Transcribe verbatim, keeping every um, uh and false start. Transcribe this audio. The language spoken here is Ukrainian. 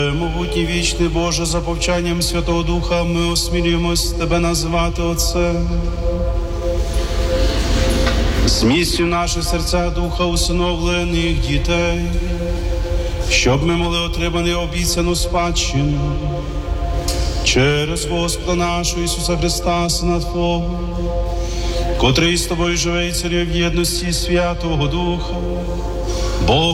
Могутній вічний Боже, за повчанням Святого Духа ми осмілюємось Тебе назвати Отцем. Зміцнюй наші серця Духа усиновлених дітей, щоб ми могли отримати обіцяну спадщину через Господа нашого Ісуса Христа, Сина Твого, котрий з Тобою живе і царює в єдності Святого Духа, Бог